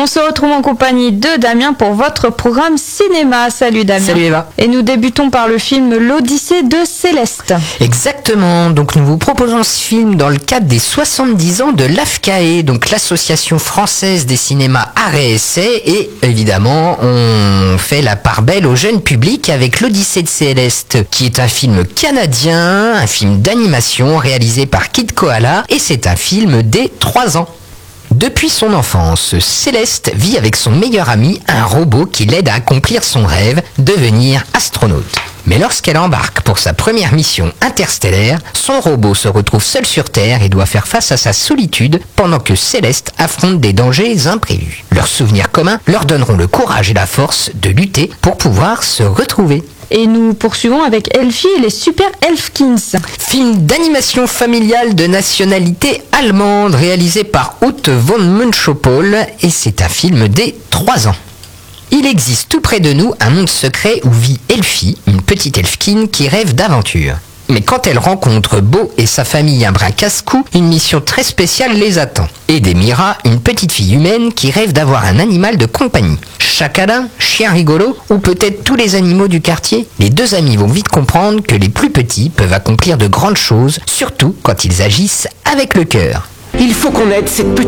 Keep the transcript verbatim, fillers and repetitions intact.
On se retrouve en compagnie de Damien pour votre programme cinéma. Salut Damien. Salut Eva. Et nous débutons par le film L'Odyssée de Céleste. Exactement, donc nous vous proposons ce film dans le cadre des soixante-dix ans de l'A F C A E, donc l'Association Française des Cinémas Arts et Essais, et évidemment on fait la part belle au jeune public avec L'Odyssée de Céleste, qui est un film canadien, un film d'animation réalisé par Kid Koala, et c'est un film dès trois ans. Depuis son enfance, Céleste vit avec son meilleur ami, un robot qui l'aide à accomplir son rêve, devenir astronaute. Mais lorsqu'elle embarque pour sa première mission interstellaire, son robot se retrouve seul sur Terre et doit faire face à sa solitude pendant que Céleste affronte des dangers imprévus. Leurs souvenirs communs leur donneront le courage et la force de lutter pour pouvoir se retrouver. Et nous poursuivons avec Elfie et les Super Elfkins. Film d'animation familiale de nationalité allemande réalisé par Ute von Münchopol, et c'est un film des trois ans. Il existe tout près de nous un monde secret où vit Elfie, une petite elfkin qui rêve d'aventure. Mais quand elle rencontre Bo et sa famille un brin casse-cou, une mission très spéciale les attend. Aider Mira, une petite fille humaine qui rêve d'avoir un animal de compagnie. Chakalin, chien rigolo, ou peut-être tous les animaux du quartier, les deux amis vont vite comprendre que les plus petits peuvent accomplir de grandes choses, surtout quand ils agissent avec le cœur. Il faut qu'on aide cette petite